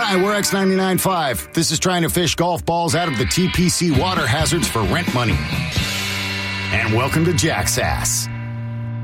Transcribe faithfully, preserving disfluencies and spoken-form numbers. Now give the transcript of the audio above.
Hi, we're X ninety-nine point five. This is trying to fish golf balls out of the T P C water hazards for rent money. And welcome to Jack's Ass.